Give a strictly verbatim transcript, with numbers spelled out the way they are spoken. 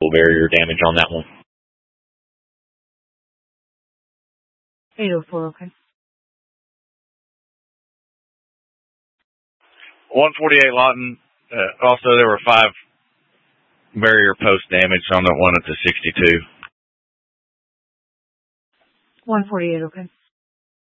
barrier damage on that one. eight oh four, okay. one forty-eight Lawton. Uh, also, there were five barrier post damage on the one at the sixty-two. one forty-eight, okay.